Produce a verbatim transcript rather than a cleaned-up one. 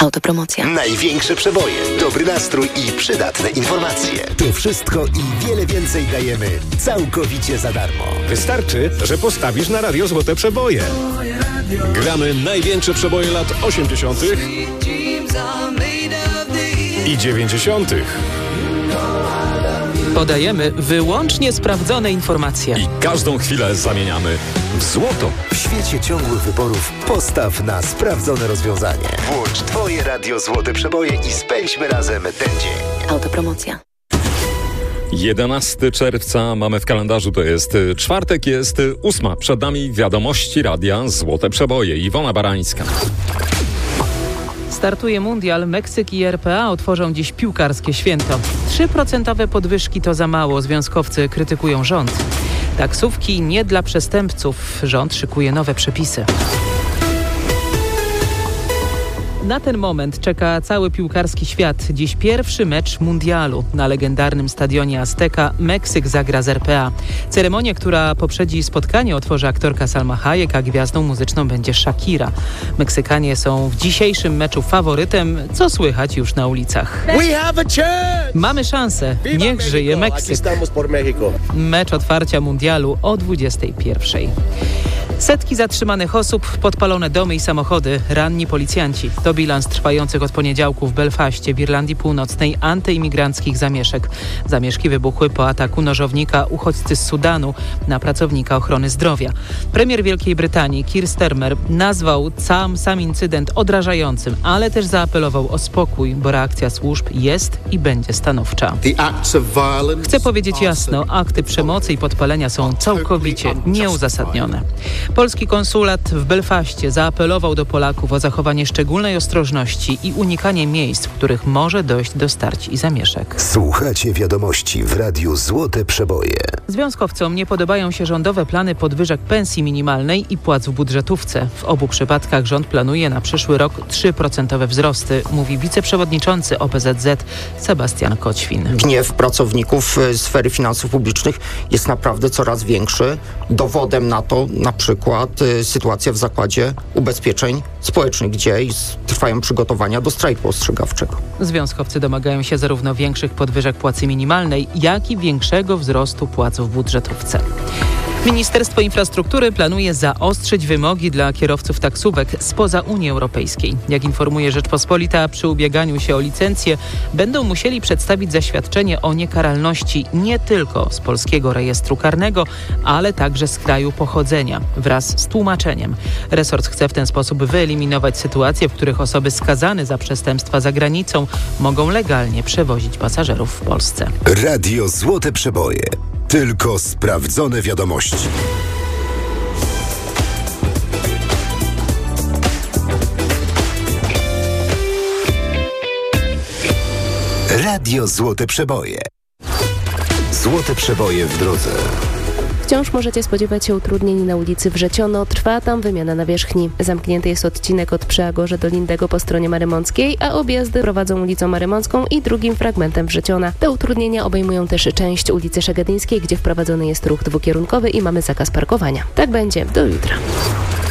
Autopromocja. Największe przeboje, dobry nastrój i przydatne informacje. To wszystko i wiele więcej dajemy całkowicie za darmo. Wystarczy, że postawisz na radio Złote Przeboje. Gramy największe przeboje lat osiemdziesiątych i dziewięćdziesiątych. Podajemy wyłącznie sprawdzone informacje. I każdą chwilę zamieniamy w złoto. W świecie ciągłych wyborów postaw na sprawdzone rozwiązanie. Włącz Twoje radio Złote Przeboje i spędźmy razem ten dzień. Autopromocja. jedenastego czerwca mamy w kalendarzu, to jest czwartek, jest ósma. Przed nami wiadomości radia Złote Przeboje. Iwona Barańska. Startuje mundial. Meksyk i R P A otworzą dziś piłkarskie święto. trzy procent podwyżki to za mało. Związkowcy krytykują rząd. Taksówki nie dla przestępców. Rząd szykuje nowe przepisy. Na ten moment czeka cały piłkarski świat. Dziś pierwszy mecz mundialu. Na legendarnym stadionie Azteca Meksyk zagra z R P A. Ceremonię, która poprzedzi spotkanie, otworzy aktorka Salma Hayek, a gwiazdą muzyczną będzie Shakira. Meksykanie są w dzisiejszym meczu faworytem, co słychać już na ulicach. Mamy szansę. Niech żyje Meksyk. Mecz otwarcia mundialu o dwudziestej pierwszej. Setki zatrzymanych osób, podpalone domy i samochody, ranni policjanci. To bilans trwających od poniedziałku w Belfaście w Irlandii Północnej antyimigranckich zamieszek. Zamieszki wybuchły po ataku nożownika uchodźcy z Sudanu na pracownika ochrony zdrowia. Premier Wielkiej Brytanii Keir Starmer nazwał sam, sam incydent odrażającym, ale też zaapelował o spokój, bo reakcja służb jest i będzie stanowcza. Chcę powiedzieć jasno, akty przemocy i podpalenia są całkowicie nieuzasadnione. Polski konsulat w Belfaście zaapelował do Polaków o zachowanie szczególnej ostrożności i unikanie miejsc, w których może dojść do starć i zamieszek. Słuchacie wiadomości w radiu Złote Przeboje. Związkowcom nie podobają się rządowe plany podwyżek pensji minimalnej i płac w budżetówce. W obu przypadkach rząd planuje na przyszły rok trzy procent wzrosty, mówi wiceprzewodniczący O P Z Z Sebastian Koćwin. Gniew pracowników sfery finansów publicznych jest naprawdę coraz większy. Dowodem na to na przykład y, sytuacja w Zakładzie Ubezpieczeń Społecznych, gdzie trwają przygotowania do strajku ostrzegawczego. Związkowcy domagają się zarówno większych podwyżek płacy minimalnej, jak i większego wzrostu płac w budżetówce. Ministerstwo Infrastruktury planuje zaostrzyć wymogi dla kierowców taksówek spoza Unii Europejskiej. Jak informuje Rzeczpospolita, przy ubieganiu się o licencję będą musieli przedstawić zaświadczenie o niekaralności nie tylko z polskiego rejestru karnego, ale także z kraju pochodzenia wraz z tłumaczeniem. Resort chce w ten sposób wyeliminować sytuacje, w których osoby skazane za przestępstwa za granicą mogą legalnie przewozić pasażerów w Polsce. Radio Złote Przeboje. Tylko sprawdzone wiadomości. Radio Złote Przeboje. Złote Przeboje w drodze. Wciąż możecie spodziewać się utrudnień na ulicy Wrzeciono. Trwa tam wymiana nawierzchni. Zamknięty jest odcinek od Przeagorza do Lindego po stronie marymąckiej, a objazdy prowadzą ulicą Marymącką i drugim fragmentem Wrzeciona. Te utrudnienia obejmują też część ulicy Szegedyńskiej, gdzie wprowadzony jest ruch dwukierunkowy i mamy zakaz parkowania. Tak będzie do jutra.